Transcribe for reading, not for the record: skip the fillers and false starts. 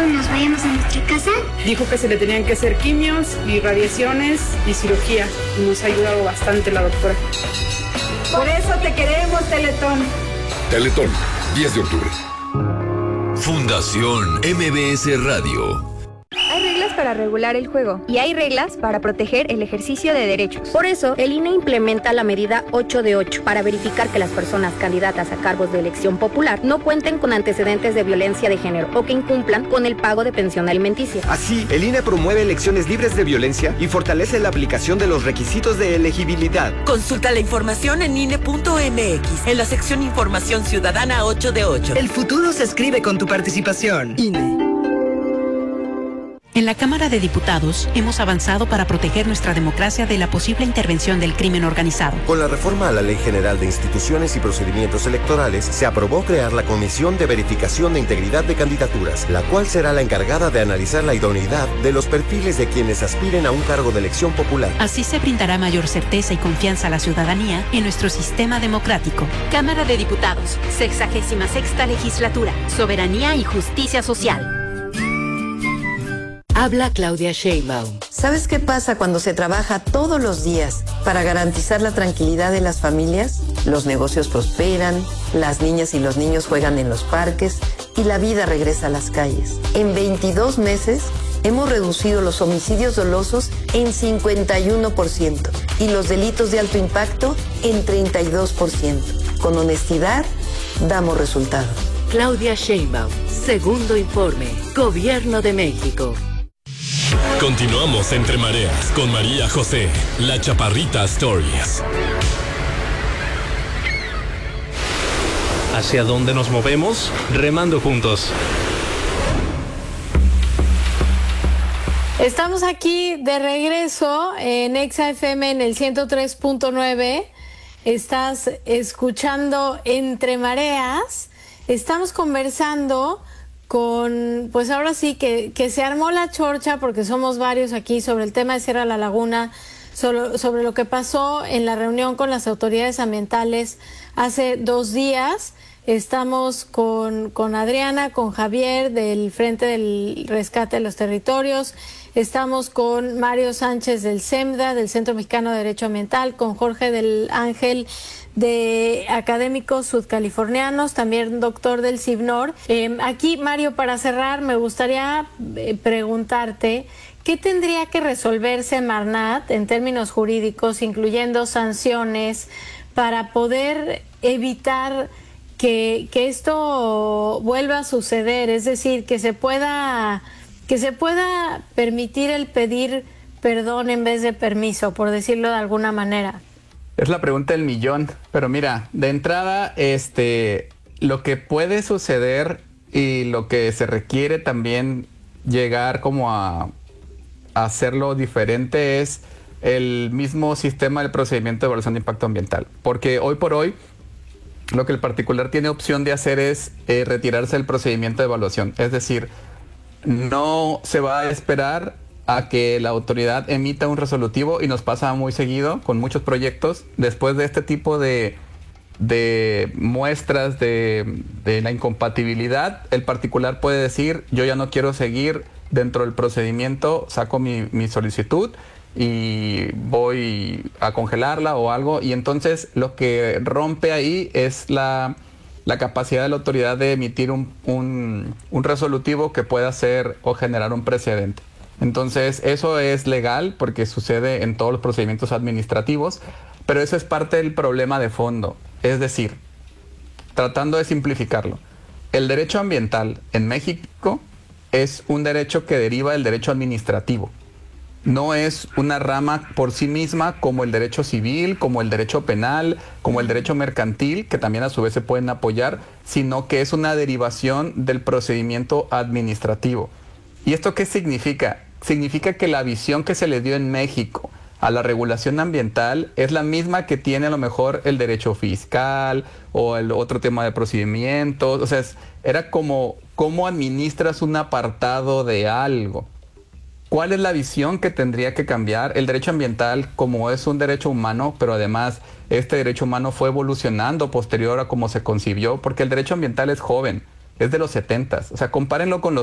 todos nos vayamos a nuestra casa. Dijo que se le tenían que hacer quimios y radiaciones y cirugía. Y nos ha ayudado bastante la doctora. Por eso te queremos, Teletón. Teletón, 10 de octubre. Fundación MBS Radio. Hay reglas para regular el juego y hay reglas para proteger el ejercicio de derechos. Por eso, el INE implementa la medida 8 de 8 para verificar que las personas candidatas a cargos de elección popular no cuenten con antecedentes de violencia de género o que incumplan con el pago de pensión alimenticia. Así, el INE promueve elecciones libres de violencia y fortalece la aplicación de los requisitos de elegibilidad. Consulta la información en INE.mx, en la sección Información Ciudadana 8 de 8. El futuro se escribe con tu participación. INE. En la Cámara de Diputados hemos avanzado para proteger nuestra democracia de la posible intervención del crimen organizado. Con la reforma a la Ley General de Instituciones y Procedimientos Electorales, se aprobó crear la Comisión de Verificación de Integridad de Candidaturas, la cual será la encargada de analizar la idoneidad de los perfiles de quienes aspiren a un cargo de elección popular. Así se brindará mayor certeza y confianza a la ciudadanía en nuestro sistema democrático. Cámara de Diputados, 66ª Legislatura, Soberanía y Justicia Social. Habla Claudia Sheinbaum. ¿Sabes qué pasa cuando se trabaja todos los días para garantizar la tranquilidad de las familias? Los negocios prosperan, las niñas y los niños juegan en los parques y la vida regresa a las calles. En 22 meses hemos reducido los homicidios dolosos en 51% y los delitos de alto impacto en 32%. Con honestidad, damos resultados. Claudia Sheinbaum, segundo informe, Gobierno de México. Continuamos Entre Mareas con María José, la Chaparrita Stories. ¿Hacia dónde nos movemos? Remando juntos. Estamos aquí de regreso en Exa FM en el 103.9. Estás escuchando Entre Mareas. Estamos conversando con, pues ahora sí que se armó la chorcha porque somos varios aquí sobre el tema de Sierra La Laguna, sobre lo que pasó en la reunión con las autoridades ambientales hace 2 días. Estamos con Adriana, con Javier del Frente del Rescate de los Territorios, estamos con Mario Sánchez del CEMDA, del Centro Mexicano de Derecho Ambiental, con Jorge del Ángel de Académicos Sudcalifornianos, también doctor del CIBNOR. Aquí, Mario, para cerrar, me gustaría preguntarte, ¿qué tendría que resolverse Marnat en términos jurídicos, incluyendo sanciones, para poder evitar que esto vuelva a suceder? Es decir, que se pueda permitir el pedir perdón en vez de permiso, por decirlo de alguna manera. Es la pregunta del millón, pero mira, de entrada, lo que puede suceder y lo que se requiere también llegar como a hacerlo diferente es el mismo sistema del procedimiento de evaluación de impacto ambiental, porque hoy por hoy lo que el particular tiene opción de hacer es retirarse del procedimiento de evaluación, es decir, no se va a esperar a que la autoridad emita un resolutivo, y nos pasa muy seguido con muchos proyectos. Después de este tipo de muestras de la incompatibilidad, el particular puede decir: yo ya no quiero seguir dentro del procedimiento, saco mi solicitud y voy a congelarla o algo, y entonces lo que rompe ahí es la capacidad de la autoridad de emitir un resolutivo que pueda hacer o generar un precedente. Entonces, eso es legal porque sucede en todos los procedimientos administrativos, pero eso es parte del problema de fondo. Es decir, tratando de simplificarlo, el derecho ambiental en México es un derecho que deriva del derecho administrativo. No es una rama por sí misma como el derecho civil, como el derecho penal, como el derecho mercantil, que también a su vez se pueden apoyar, sino que es una derivación del procedimiento administrativo. ¿Y esto qué significa? Significa que la visión que se le dio en México a la regulación ambiental es la misma que tiene a lo mejor el derecho fiscal o el otro tema de procedimientos. O sea, era como cómo administras un apartado de algo. ¿Cuál es la visión que tendría que cambiar? El derecho ambiental, como es un derecho humano, pero además este derecho humano fue evolucionando posterior a cómo se concibió, porque el derecho ambiental es joven, es de los 70s. O sea, compárenlo con los